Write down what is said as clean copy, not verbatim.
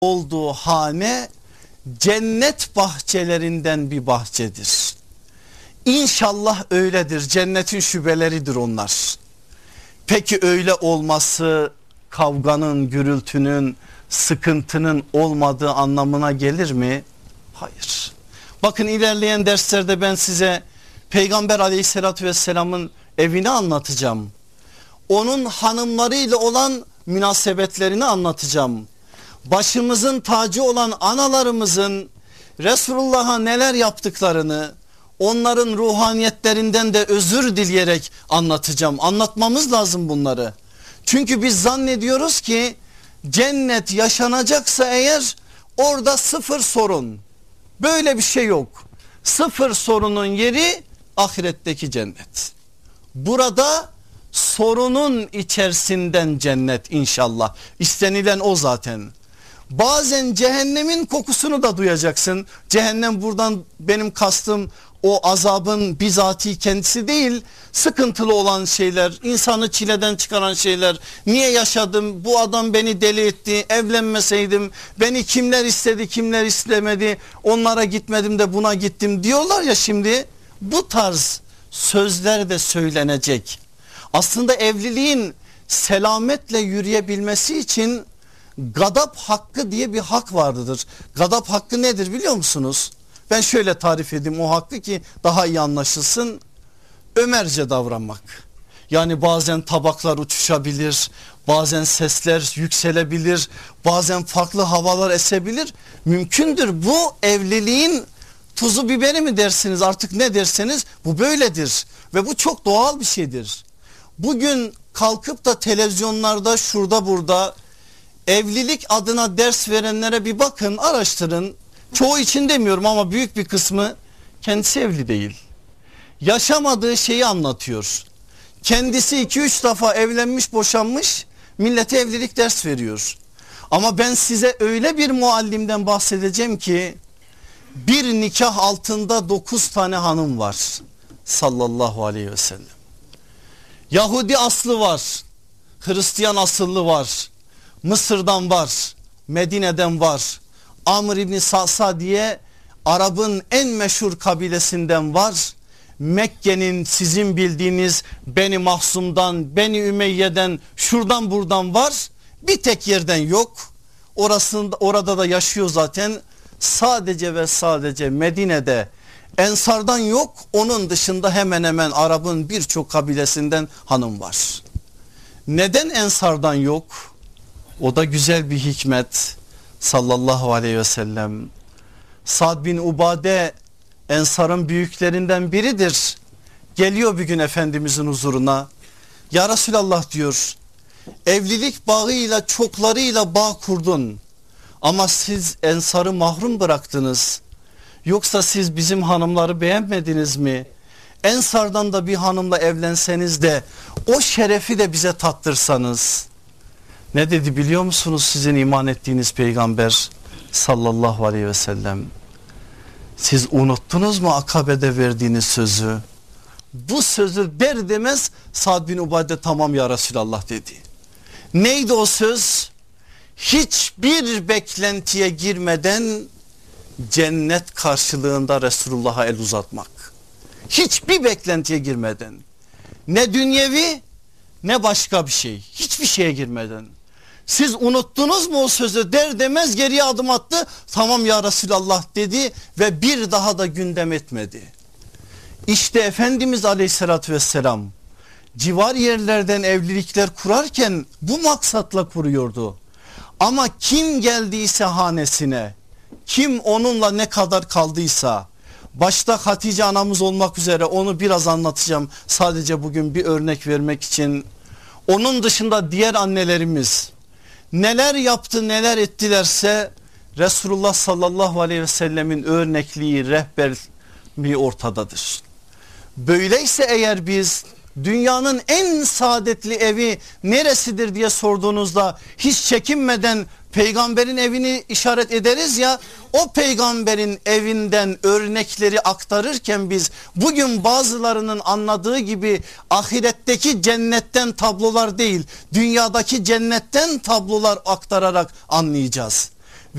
olduğu hane cennet bahçelerinden bir bahçedir. İnşallah öyledir. Cennetin şubeleridir onlar. Peki öyle olması kavganın, gürültünün, sıkıntının olmadığı anlamına gelir mi? Hayır. Bakın ilerleyen derslerde ben size Peygamber aleyhissalatü vesselamın evini anlatacağım. Onun hanımlarıyla olan münasebetlerini anlatacağım. Başımızın tacı olan analarımızın Resulullah'a neler yaptıklarını, onların ruhaniyetlerinden de özür dileyerek anlatacağım. Anlatmamız lazım bunları. Çünkü biz zannediyoruz ki cennet yaşanacaksa eğer orada sıfır sorun. Böyle bir şey yok. Sıfır sorunun yeri ahiretteki cennet. Burada sorunun içerisinden cennet inşallah. İstenilen o zaten. Bazen cehennemin kokusunu da duyacaksın. Cehennem buradan benim kastım o azabın bizatihi kendisi değil. Sıkıntılı olan şeyler, insanı çileden çıkaran şeyler. Niye yaşadım? Bu adam beni deli etti. Evlenmeseydim beni kimler istedi, kimler istemedi. Onlara gitmedim de buna gittim diyorlar ya şimdi. Bu tarz sözler de söylenecek. Aslında evliliğin selametle yürüyebilmesi için gadap hakkı diye bir hak vardır. Gadap hakkı nedir biliyor musunuz? Ben şöyle tarif edeyim o hakkı ki daha iyi anlaşılsın. Ömerce davranmak. Yani bazen tabaklar uçuşabilir, bazen sesler yükselebilir, bazen farklı havalar esebilir. Mümkündür, bu evliliğin tuzu biberi mi dersiniz artık ne derseniz bu böyledir. Ve bu çok doğal bir şeydir. Bugün kalkıp da televizyonlarda şurada burada evlilik adına ders verenlere bir bakın, araştırın. Çoğu için demiyorum ama büyük bir kısmı kendisi evli değil. Yaşamadığı şeyi anlatıyor. Kendisi 2-3 defa evlenmiş, boşanmış, millete evlilik ders veriyor. Ama ben size öyle bir muallimden bahsedeceğim ki bir nikah altında 9 tane hanım var sallallahu aleyhi ve sellem. Yahudi aslı var, Hristiyan asıllı var, Mısır'dan var, Medine'den var, Amr İbni Sa'sa diye Arap'ın en meşhur kabilesinden var. Mekke'nin sizin bildiğiniz Beni Mahsum'dan, Beni Ümeyye'den, şuradan buradan var. Bir tek yerden yok. Orada da yaşıyor zaten. Sadece ve sadece Medine'de Ensar'dan yok. Onun dışında hemen hemen Arap'ın birçok kabilesinden hanım var. Neden Ensar'dan yok? O da güzel bir hikmet. Sallallahu aleyhi ve sellem. Sa'd bin Ubade Ensar'ın büyüklerinden biridir. Geliyor bir gün Efendimizin huzuruna. Ya Resulallah diyor, evlilik bağıyla çoklarıyla bağ kurdun ama siz Ensar'ı mahrum bıraktınız. Yoksa siz bizim hanımları beğenmediniz mi? Ensar'dan da bir hanımla evlenseniz de o şerefi de bize tattırsanız. Ne dedi biliyor musunuz sizin iman ettiğiniz peygamber sallallahu aleyhi ve sellem? Siz unuttunuz mu Akabe'de verdiğiniz sözü? Bu sözü der demez Sa'd bin Ubade tamam ya Resulallah dedi. Neydi o söz? Hiçbir beklentiye girmeden cennet karşılığında Resulullah'a el uzatmak. Hiçbir beklentiye girmeden. Ne dünyevi ne başka bir şey. Hiçbir şeye girmeden. Siz unuttunuz mu o sözü der demez geriye adım attı. Tamam ya Resulallah dedi ve bir daha da gündem etmedi. İşte Efendimiz aleyhissalatü vesselam civar yerlerden evlilikler kurarken bu maksatla kuruyordu. Ama kim geldiyse hanesine, kim onunla ne kadar kaldıysa, başta Hatice anamız olmak üzere, onu biraz anlatacağım sadece bugün bir örnek vermek için. Onun dışında diğer annelerimiz neler yaptı neler ettilerse Resulullah sallallahu aleyhi ve sellemin örnekliği, rehberliği ortadadır. Böyleyse eğer biz dünyanın en saadetli evi neresidir diye sorduğunuzda hiç çekinmeden peygamberin evini işaret ederiz ya, o peygamberin evinden örnekleri aktarırken biz bugün bazılarının anladığı gibi ahiretteki cennetten tablolar değil, dünyadaki cennetten tablolar aktararak anlayacağız.